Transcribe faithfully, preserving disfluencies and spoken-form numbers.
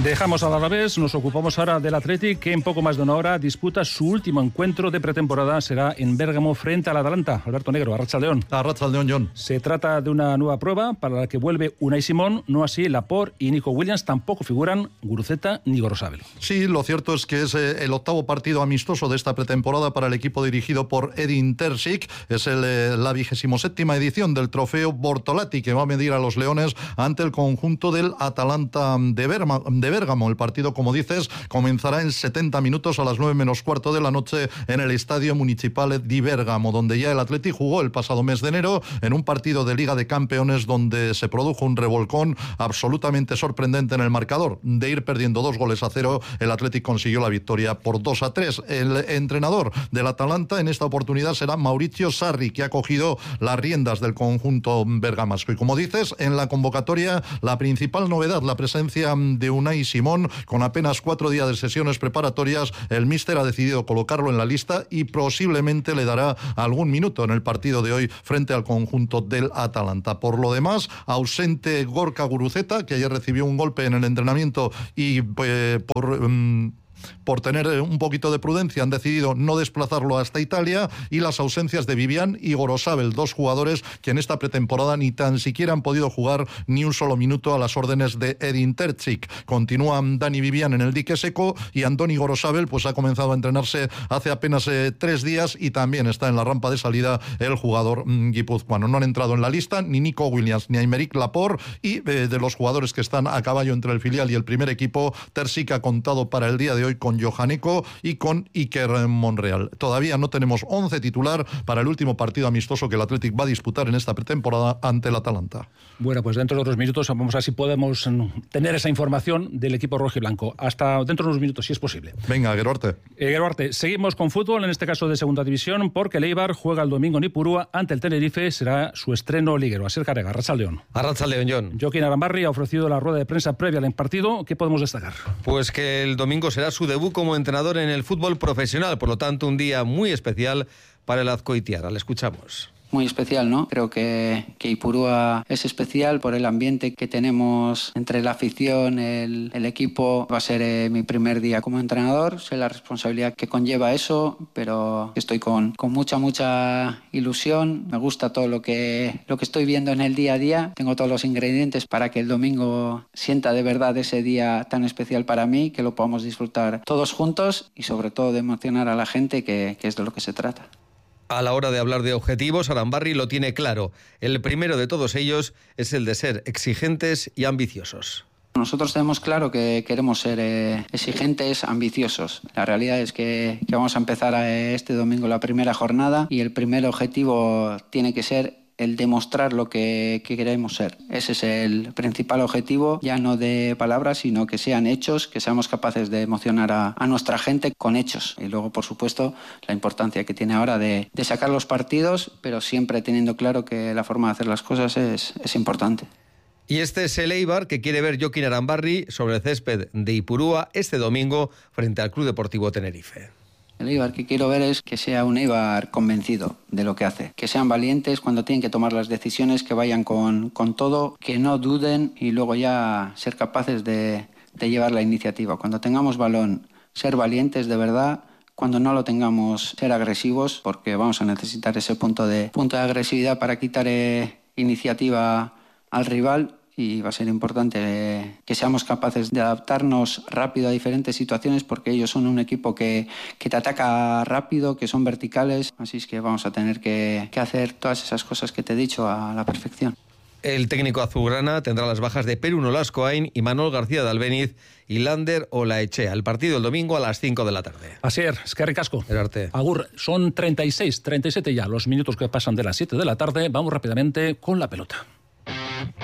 Dejamos al Alavés, nos ocupamos ahora del Athletic, que en poco más de una hora disputa su último encuentro de pretemporada. Será en Bérgamo frente al Atalanta. Alberto Negro, Arratsaldeón. Arratsaldeón, John. Se trata de una nueva prueba para la que vuelve Unai Simón, no así Laporte y Nico Williams. Tampoco figuran Guruceta ni Gorosabel. Sí, lo cierto es que es el octavo partido amistoso de esta pretemporada para el equipo dirigido por Edin Terzic. Es el, la vigésimo séptima edición del trofeo Bortolatti, que va a medir a los leones ante el conjunto del Atalanta de Berma, de Bérgamo. El partido, como dices, comenzará en setenta minutos a las nueve menos cuarto de la noche en el Estadio Municipale di Bergamo, donde ya el Athletic jugó el pasado mes de enero en un partido de Liga de Campeones donde se produjo un revolcón absolutamente sorprendente en el marcador. De ir perdiendo dos goles a cero, el Athletic consiguió la victoria por dos a tres. El entrenador del Atalanta en esta oportunidad será Maurizio Sarri, que ha cogido las riendas del conjunto bergamasco. Y como dices, en la convocatoria la principal novedad, la presencia de Unai Simón. Con apenas cuatro días de sesiones preparatorias, el míster ha decidido colocarlo en la lista y posiblemente le dará algún minuto en el partido de hoy frente al conjunto del Atalanta. Por lo demás, ausente Gorka Guruceta, que ayer recibió un golpe en el entrenamiento y eh, por... Um, por tener un poquito de prudencia han decidido no desplazarlo hasta Italia, y las ausencias de Vivian y Gorosabel, dos jugadores que en esta pretemporada ni tan siquiera han podido jugar ni un solo minuto a las órdenes de Edin Terzic. Continúan Dani Vivian en el dique seco y Andoni Gorosabel pues ha comenzado a entrenarse hace apenas eh, tres días y también está en la rampa de salida el jugador mmm, guipuzcoano. No han entrado en la lista ni Nico Williams ni Aymeric Laporte, y eh, de los jugadores que están a caballo entre el filial y el primer equipo, Terzic ha contado para el día de hoy con Johaneko y con Iker Monreal. Todavía no tenemos once titular para el último partido amistoso que el Athletic va a disputar en esta pretemporada ante el Atalanta. Bueno, pues dentro de otros minutos vamos a ver si podemos tener esa información del equipo rojo y blanco. Hasta dentro de unos minutos, si es posible. Venga, Geruarte. Eh, Geruarte, seguimos con fútbol, en este caso de segunda división, porque el Eibar juega el domingo en Ipurúa ante el Tenerife. Será su estreno liguero. Asier Carrega, Arratsaldeón. Arratsaldeón, John. Joaquín Arambarri ha ofrecido la rueda de prensa previa al partido. ¿Qué podemos destacar? Pues que el domingo será su debut como entrenador en el fútbol profesional, por lo tanto un día muy especial para el azcoitiarra. Le escuchamos. Muy especial, ¿no? Creo que, que Ipurúa es especial por el ambiente que tenemos entre la afición, el, el equipo. Va a ser eh, mi primer día como entrenador, sé la responsabilidad que conlleva eso, pero estoy con, con mucha, mucha ilusión. Me gusta todo lo que, lo que estoy viendo en el día a día. Tengo todos los ingredientes para que el domingo sienta de verdad ese día tan especial para mí, que lo podamos disfrutar todos juntos y sobre todo de emocionar a la gente, que, que es de lo que se trata. A la hora de hablar de objetivos, Arambarri lo tiene claro. El primero de todos ellos es el de ser exigentes y ambiciosos. Nosotros tenemos claro que queremos ser eh, exigentes, ambiciosos. La realidad es que, que vamos a empezar eh, este domingo la primera jornada y el primer objetivo tiene que ser el demostrar lo que, que queremos ser. Ese es el principal objetivo, ya no de palabras, sino que sean hechos, que seamos capaces de emocionar a, a nuestra gente con hechos. Y luego, por supuesto, la importancia que tiene ahora de, de sacar los partidos, pero siempre teniendo claro que la forma de hacer las cosas es, es importante. Y este es el Eibar que quiere ver Joaquín Arambarri sobre el césped de Ipurúa este domingo frente al Club Deportivo Tenerife. El Eibar que quiero ver es que sea un Eibar convencido de lo que hace, que sean valientes cuando tienen que tomar las decisiones, que vayan con, con todo, que no duden y luego ya ser capaces de, de llevar la iniciativa. Cuando tengamos balón, ser valientes de verdad. Cuando no lo tengamos, ser agresivos, porque vamos a necesitar ese punto de, punto de agresividad para quitar eh, iniciativa al rival. Y va a ser importante eh, que seamos capaces de adaptarnos rápido a diferentes situaciones, porque ellos son un equipo que, que te ataca rápido, que son verticales, así es que vamos a tener que, que hacer todas esas cosas que te he dicho a la perfección. El técnico azulgrana tendrá las bajas de Perú Nolascoain y Manuel García de Albéniz y Lander Olaechea. El partido el domingo a las cinco de la tarde. Asier, eskerrik asko. El arte. Agur, son treinta y seis, treinta y siete ya los minutos que pasan de las siete de la tarde. Vamos rápidamente con la pelota.